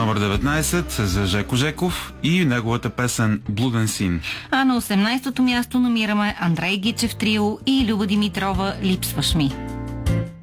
номер 19 за Жеко Жеков и неговата песен "Блуден син". А на 18-то място намираме Андрей Гичев трио и Люба Димитрова "Липсваш ми".